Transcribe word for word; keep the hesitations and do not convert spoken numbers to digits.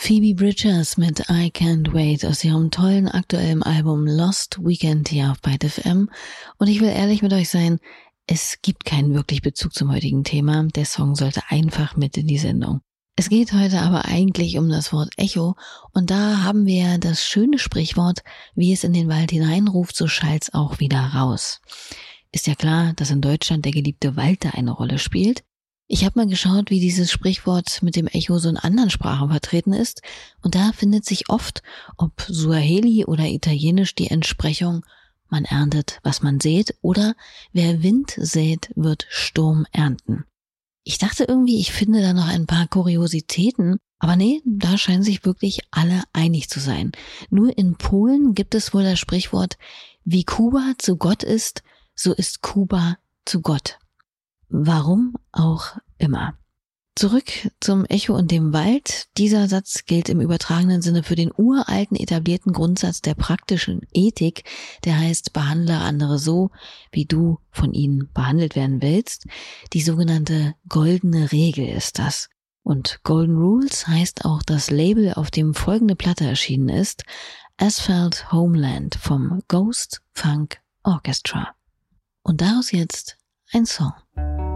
Phoebe Bridgers mit I Can't Wait aus ihrem tollen aktuellen Album Lost Weekend hier auf Byte F M. Und ich will ehrlich mit euch sein, es gibt keinen wirklich Bezug zum heutigen Thema. Der Song sollte einfach mit in die Sendung. Es geht heute aber eigentlich um das Wort Echo und da haben wir das schöne Sprichwort, wie es in den Wald hineinruft, so schallt's auch wieder raus. Ist ja klar, dass in Deutschland der geliebte Wald da eine Rolle spielt. Ich habe mal geschaut, wie dieses Sprichwort mit dem Echo so in anderen Sprachen vertreten ist und da findet sich oft, ob Suaheli oder Italienisch, die Entsprechung: Man erntet, was man sät, oder wer Wind sät, wird Sturm ernten. Ich dachte irgendwie, ich finde da noch ein paar Kuriositäten, aber nee, da scheinen sich wirklich alle einig zu sein. Nur in Polen gibt es wohl das Sprichwort: Wie Kuba zu Gott ist, so ist Kuba zu Gott. Warum auch immer. Zurück zum Echo und dem Wald. Dieser Satz gilt im übertragenen Sinne für den uralten etablierten Grundsatz der praktischen Ethik, der heißt: Behandle andere so, wie du von ihnen behandelt werden willst. Die sogenannte goldene Regel ist das. Und Golden Rules heißt auch das Label, auf dem folgende Platte erschienen ist: Asphalt Homeland vom Ghost Funk Orchestra. Und daraus jetzt ein Song.